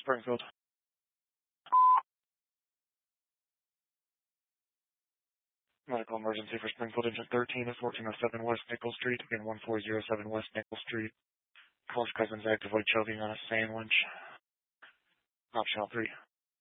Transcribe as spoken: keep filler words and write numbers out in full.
Springfield. Medical emergency for Springfield Engine thirteen at fourteen oh seven West Nickel Street and one four zero seven West Nickel Street. Calls cousin's actively choking on a sandwich. Optional three.